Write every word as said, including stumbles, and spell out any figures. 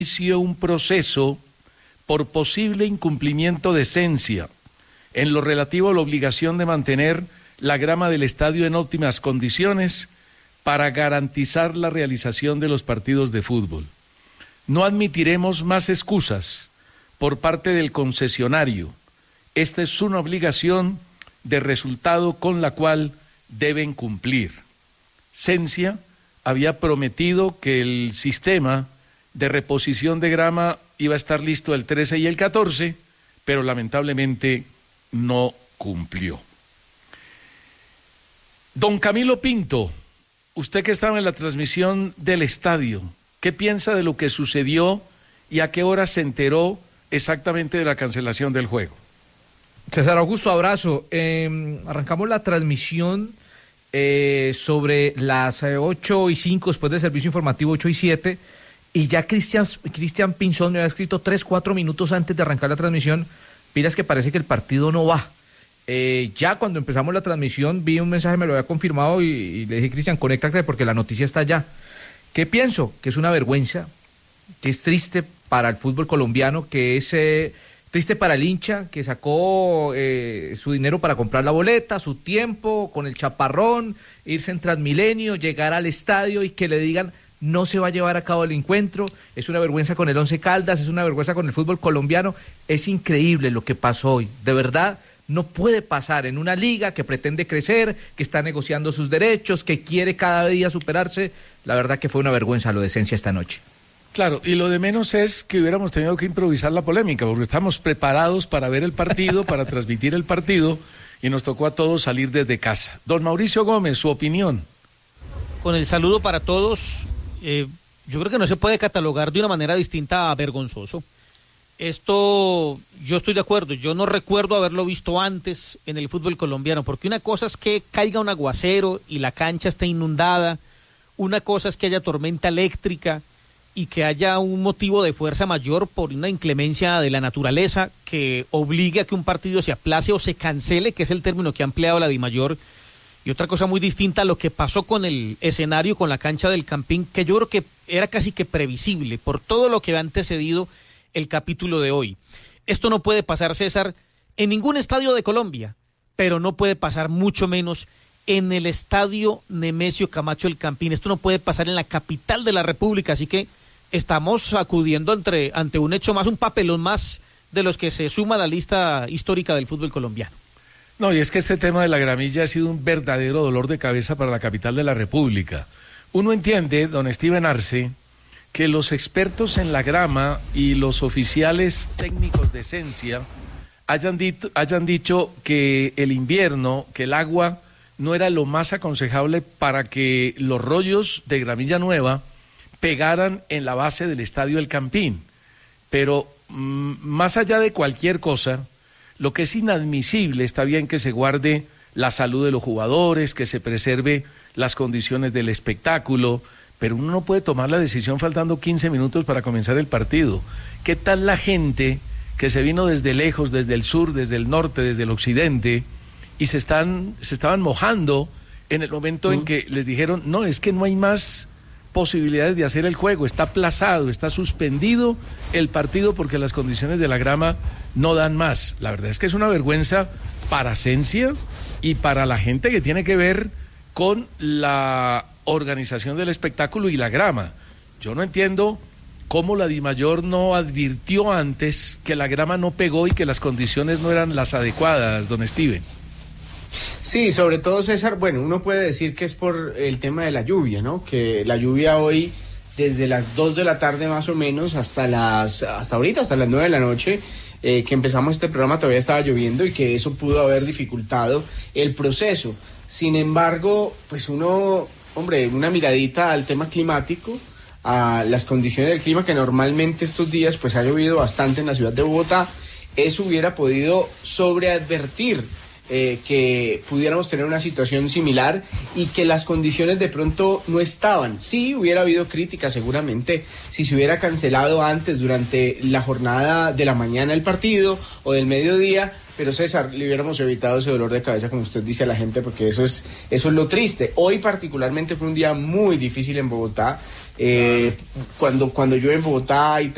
inició un proceso por posible incumplimiento de esencia en lo relativo a la obligación de mantener la grama del estadio en óptimas condiciones para garantizar la realización de los partidos de fútbol. No admitiremos más excusas por parte del concesionario. Esta es una obligación de resultado con la cual deben cumplir. Sensia había prometido que el sistema de reposición de grama iba a estar listo el trece y el catorce, pero lamentablemente no cumplió. Don Camilo Pinto, usted que estaba en la transmisión del estadio, ¿qué piensa de lo que sucedió y a qué hora se enteró exactamente de la cancelación del juego? César Augusto, abrazo. Eh, arrancamos la transmisión eh, sobre las eh, ocho y cinco, después del servicio informativo ocho y siete, y ya Cristian Cristian Pinzón me había escrito tres, cuatro minutos antes de arrancar la transmisión: miras que parece que el partido no va. Eh, ya cuando empezamos la transmisión vi un mensaje, me lo había confirmado y, y le dije: Cristian, conéctate porque la noticia está allá. ¿Qué pienso? Que es una vergüenza, que es triste para el fútbol colombiano, que es eh, triste para el hincha que sacó eh, su dinero para comprar la boleta, su tiempo, con el chaparrón, irse en Transmilenio, llegar al estadio y que le digan: no se va a llevar a cabo el encuentro. Es una vergüenza con el Once Caldas, es una vergüenza con el fútbol colombiano. Es increíble lo que pasó hoy, de verdad. No puede pasar en una liga que pretende crecer, que está negociando sus derechos, que quiere cada día superarse. La verdad que fue una vergüenza lo de Sensia esta noche. Claro, y lo de menos es que hubiéramos tenido que improvisar la polémica, porque estamos preparados para ver el partido, para transmitir el partido, y nos tocó a todos salir desde casa. Don Mauricio Gómez, su opinión. Con el saludo para todos, eh, yo creo que no se puede catalogar de una manera distinta a vergonzoso. Esto, yo estoy de acuerdo, yo no recuerdo haberlo visto antes en el fútbol colombiano, porque una cosa es que caiga un aguacero y la cancha esté inundada, una cosa es que haya tormenta eléctrica y que haya un motivo de fuerza mayor por una inclemencia de la naturaleza que obligue a que un partido se aplace o se cancele, que es el término que ha empleado la Dimayor. Y otra cosa muy distinta a lo que pasó con el escenario, con la cancha del Campín, que yo creo que era casi que previsible por todo lo que ha antecedido el capítulo de hoy. Esto no puede pasar, César, en ningún estadio de Colombia, pero no puede pasar mucho menos en el estadio Nemesio Camacho El Campín. Esto no puede pasar en la capital de la República, así que estamos acudiendo entre, ante un hecho más, un papelón más de los que se suma a la lista histórica del fútbol colombiano. No, y es que este tema de la gramilla ha sido un verdadero dolor de cabeza para la capital de la República. Uno entiende, don Steven Arce, que los expertos en la grama y los oficiales técnicos de Sensia hayan, dito, hayan dicho que el invierno, que el agua no era lo más aconsejable para que los rollos de gramilla nueva pegaran en la base del estadio El Campín. Pero mmm, más allá de cualquier cosa, lo que es inadmisible, está bien que se guarde la salud de los jugadores, que se preserve las condiciones del espectáculo, pero uno no puede tomar la decisión faltando quince minutos para comenzar el partido. ¿Qué tal la gente que se vino desde lejos, desde el sur, desde el norte, desde el occidente, y se están se estaban mojando en el momento uh-huh. en que les dijeron: no, es que no hay más posibilidades de hacer el juego, está aplazado, está suspendido el partido porque las condiciones de la grama no dan más? La verdad es que es una vergüenza para Sensia y para la gente que tiene que ver con la organización del espectáculo y la grama. Yo no entiendo cómo la Dimayor no advirtió antes que la grama no pegó y que las condiciones no eran las adecuadas, don Steven. Sí, sobre todo, César, bueno, uno puede decir que es por el tema de la lluvia, ¿no? Que la lluvia hoy, desde las dos de la tarde más o menos hasta las hasta ahorita, hasta las nueve de la noche, eh, que empezamos este programa, todavía estaba lloviendo y que eso pudo haber dificultado el proceso. Sin embargo, pues uno, hombre, una miradita al tema climático, a las condiciones del clima, que normalmente estos días pues ha llovido bastante en la ciudad de Bogotá, eso hubiera podido sobreadvertir eh, que pudiéramos tener una situación similar y que las condiciones de pronto no estaban. Sí, hubiera habido críticas seguramente si se hubiera cancelado antes durante la jornada de la mañana el partido o del mediodía, pero César, le hubiéramos evitado ese dolor de cabeza, como usted dice a la gente, porque eso es, eso es lo triste. Hoy particularmente fue un día muy difícil en Bogotá. Eh, cuando, cuando llueve en Bogotá hay